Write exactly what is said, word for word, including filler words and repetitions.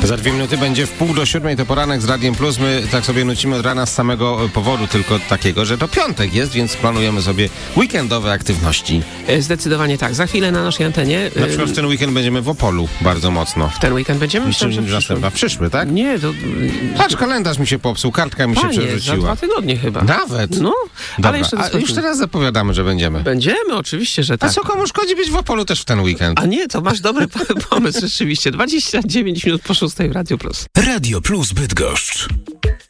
Za dwie minuty będzie w pół do siódmej, to poranek z Radiem Plus. My tak sobie nucimy od rana z samego powodu tylko takiego, że to piątek jest, więc planujemy sobie weekendowe aktywności. Zdecydowanie tak. Za chwilę na naszej antenie. Na przykład w ten weekend będziemy w Opolu bardzo mocno. W ten weekend będziemy? Myślę, że Myślałem, że następna. Przyszły, tak? Nie, to... Patrz, kalendarz mi się popsuł, kartka mi Panie, się przerzuciła. za dwa tygodnie chyba. Nawet? No, Dobra, ale jeszcze a już teraz zapowiadamy, że będziemy. Będziemy, oczywiście, że A tak. co komu szkodzi być w Opolu też w ten weekend? A nie, to masz dobry pomysł rzeczywiście. dwadzieścia dziewięć minut po szóstej w Radio Plus. Radio Plus Bydgoszcz.